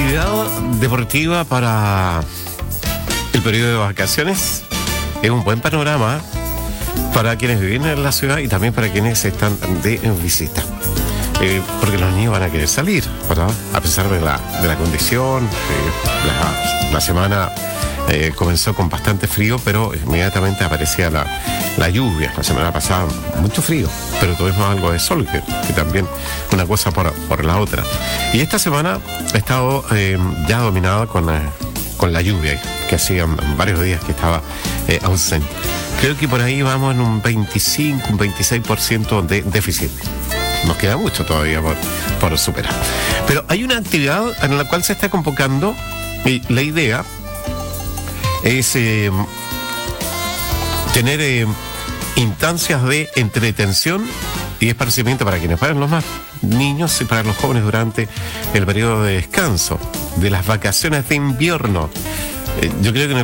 actividad deportiva para el periodo de vacaciones es un buen panorama para quienes viven en la ciudad y también para quienes están de visita. Porque los niños van a querer salir, ¿verdad? A pesar de la condición. La semana comenzó con bastante frío, pero inmediatamente aparecía la lluvia. La semana pasada mucho frío, pero tuvimos algo de sol, que también una cosa por la otra. Y esta semana ha estado ya dominada con la lluvia, que hacían varios días que estaba ausente. Creo que por ahí vamos en un 25, un 26% de déficit. Nos queda mucho todavía por superar. Pero hay una actividad en la cual se está convocando y la idea es tener instancias de entretención y esparcimiento para quienes, para los más niños y para los jóvenes durante el periodo de descanso de las vacaciones de invierno. Yo creo que en